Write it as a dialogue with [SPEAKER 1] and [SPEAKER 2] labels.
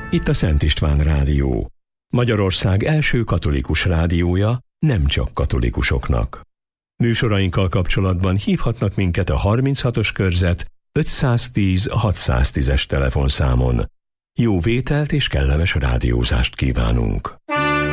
[SPEAKER 1] Itt a Szent István Rádió, Magyarország első katolikus rádiója, nem csak katolikusoknak. Műsorainkkal kapcsolatban hívhatnak minket a 36-os körzet 510 610-es telefonszámon. Jó vételt és kellemes rádiózást kívánunk!